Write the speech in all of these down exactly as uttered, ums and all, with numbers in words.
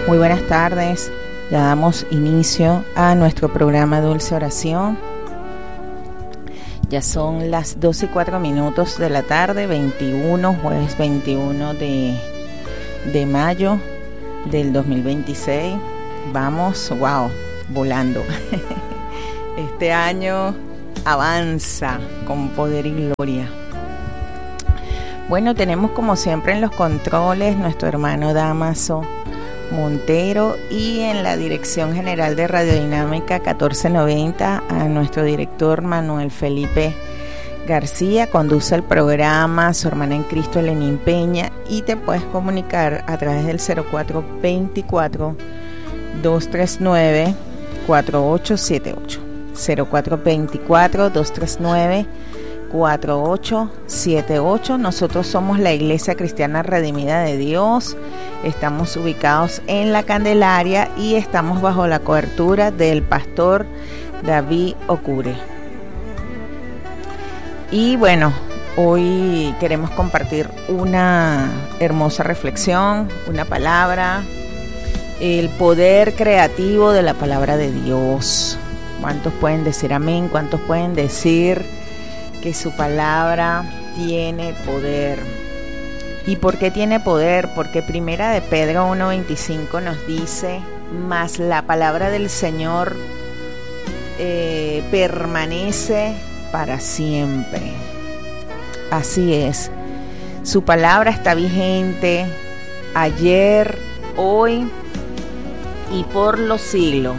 Muy buenas tardes, ya damos inicio a nuestro programa Dulce Oración. Ya son las doce y cuatro minutos de la tarde, veintiuno, jueves veintiuno de, de mayo del dos mil veintiséis. Vamos, wow, volando. Este año avanza con poder y gloria. Bueno, tenemos como siempre en los controles nuestro hermano Damaso Montero y en la dirección general de Radiodinámica catorce noventa a nuestro director Manuel Felipe García. Conduce el programa su hermana en Cristo Lenín Peña y te puedes comunicar a través del cero cuatro veinticuatro, doscientos treinta y nueve, cuarenta y ocho setenta y ocho cero cuatro veinticuatro, doscientos treinta y nueve, cuarenta y ocho setenta y ocho. Nosotros somos la Iglesia Cristiana Redimida de Dios. Estamos ubicados en La Candelaria y estamos bajo la cobertura del pastor David Ocure. Y bueno, hoy queremos compartir una hermosa reflexión, una palabra, el poder creativo de la palabra de Dios. ¿Cuántos pueden decir amén? ¿Cuántos pueden decir que su palabra tiene poder? ¿Y por qué tiene poder? Porque Primera de Pedro uno veinticinco nos dice: mas la palabra del Señor eh, permanece para siempre. Así es, su palabra está vigente ayer, hoy y por los siglos.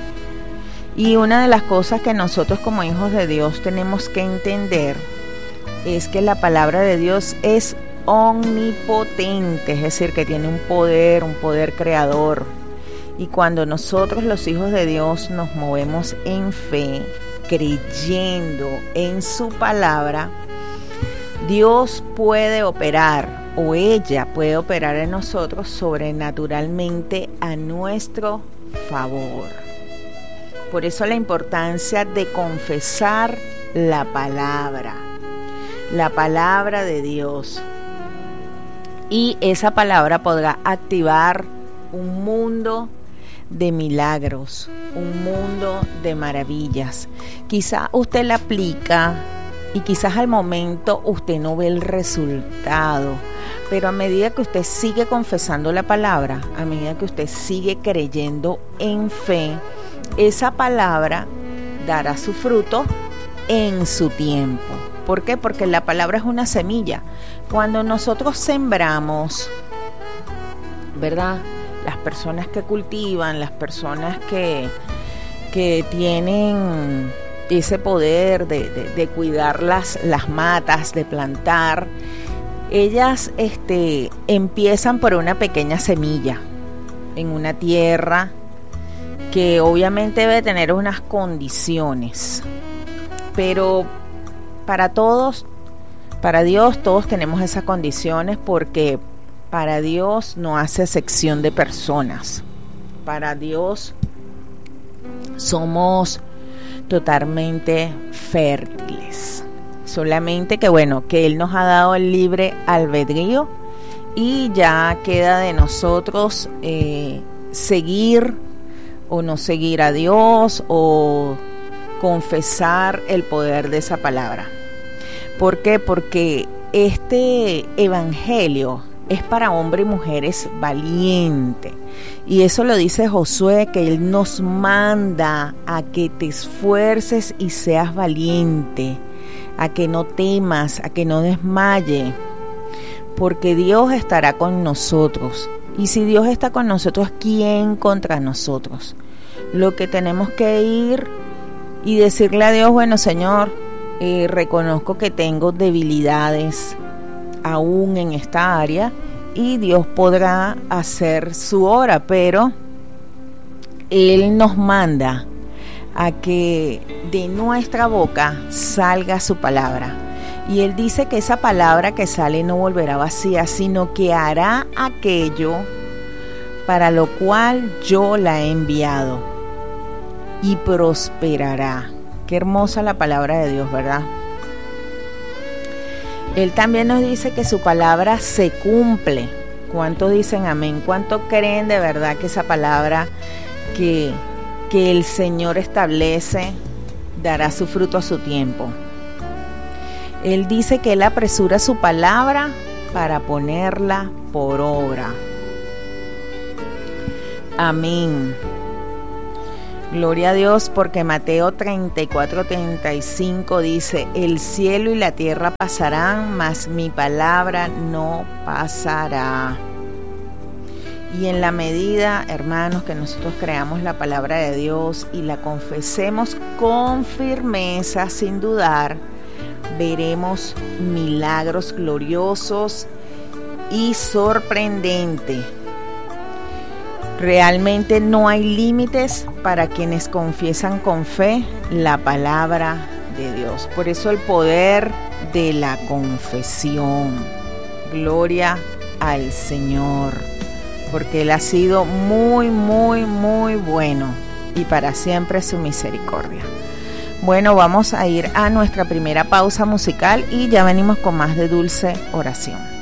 Y una de las cosas que nosotros como hijos de Dios tenemos que entender es que la palabra de Dios es omnipotente, es decir, que tiene un poder, un poder creador. Y cuando nosotros los hijos de Dios nos movemos en fe, creyendo en su palabra, Dios puede operar, o ella puede operar en nosotros sobrenaturalmente a nuestro favor. Por eso la importancia de confesar la palabra, la palabra de Dios. Y esa palabra podrá activar un mundo de milagros, un mundo de maravillas. Quizá usted la aplica y quizás al momento usted no ve el resultado, pero a medida que usted sigue confesando la palabra, a medida que usted sigue creyendo en fe, esa palabra dará su fruto en su tiempo. ¿Por qué? Porque la palabra es una semilla. Cuando nosotros sembramos, ¿verdad? Las personas que cultivan, las personas que, que tienen ese poder de, de, de cuidar las, las matas, de plantar, ellas este, empiezan por una pequeña semilla en una tierra que obviamente debe tener unas condiciones, pero para todos, para Dios todos tenemos esas condiciones, porque para Dios no hace excepción de personas. Para Dios somos totalmente fértiles, solamente que bueno, que Él nos ha dado el libre albedrío y ya queda de nosotros eh, seguir o no seguir a Dios o confesar el poder de esa palabra. ¿Por qué? Porque este evangelio es para hombres y mujeres valientes. Y eso lo dice Josué, que Él nos manda a que te esfuerces y seas valiente, a que no temas, a que no desmayes, porque Dios estará con nosotros. Y si Dios está con nosotros, ¿quién contra nosotros? Lo que tenemos que ir y decirle a Dios: bueno, Señor, eh, reconozco que tengo debilidades aún en esta área, y Dios podrá hacer su obra, pero Él nos manda a que de nuestra boca salga su palabra. Y Él dice que esa palabra que sale no volverá vacía, sino que hará aquello para lo cual yo la he enviado, y prosperará. Qué hermosa la palabra de Dios, ¿verdad? Él también nos dice que su palabra se cumple. ¿Cuántos dicen amén? ¿Cuántos creen de verdad que esa palabra que, que el Señor establece dará su fruto a su tiempo? Él dice que Él apresura su palabra para ponerla por obra. Amén. Gloria a Dios, porque Mateo treinta y cuatro, treinta y cinco dice: el cielo y la tierra pasarán, mas mi palabra no pasará. Y en la medida, hermanos, que nosotros creamos la palabra de Dios y la confesemos con firmeza, sin dudar, veremos milagros gloriosos y sorprendentes. Realmente no hay límites para quienes confiesan con fe la palabra de Dios. Por eso el poder de la confesión. Gloria al Señor, porque Él ha sido muy, muy, muy bueno y para siempre su misericordia. Bueno, vamos a ir a nuestra primera pausa musical y ya venimos con más de Dulce Oración.